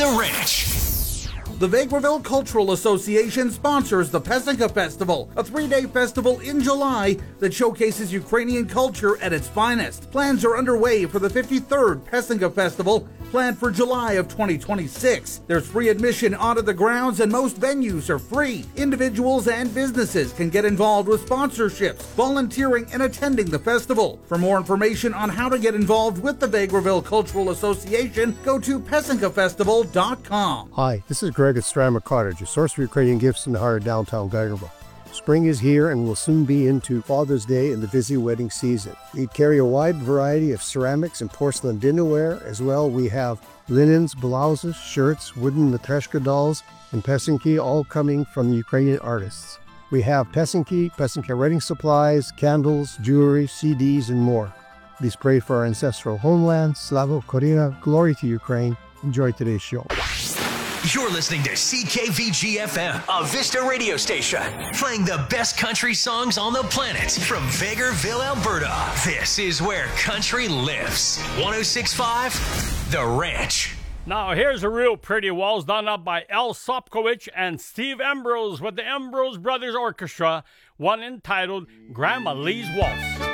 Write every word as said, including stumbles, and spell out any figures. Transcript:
The Ranch. The Vegreville Cultural Association sponsors the Pesenka Festival, a three-day festival in July that showcases Ukrainian culture at its finest. Plans are underway for the fifty-third Pesenka Festival, planned for July of twenty twenty-six. There's free admission onto the grounds and most venues are free. Individuals and businesses can get involved with sponsorships, volunteering, and attending the festival. For more information on how to get involved with the Vegreville Cultural Association, go to pesenka festival dot com. Hi, this is Greg at Strama Cottage, a source for Ukrainian gifts in the heart of downtown Vegreville. Spring is here and we'll soon be into Father's Day and the busy wedding season. We carry a wide variety of ceramics and porcelain dinnerware. As well, we have linens, blouses, shirts, wooden matryoshka dolls, and pesenki, all coming from Ukrainian artists. We have pesenki, pesenki writing supplies, candles, jewelry, C Ds, and more. Please pray for our ancestral homeland. Slava Ukraina, glory to Ukraine. Enjoy today's show. You're listening to C K V G F M, a Vista radio station, playing the best country songs on the planet from Vegreville, Alberta. This is where country lives. one oh six point five, The Ranch. Now here's a real pretty waltz done up by Al Sopkowicz and Steve Ambrose with the Ambrose Brothers Orchestra, one entitled Grandma Lee's Waltz.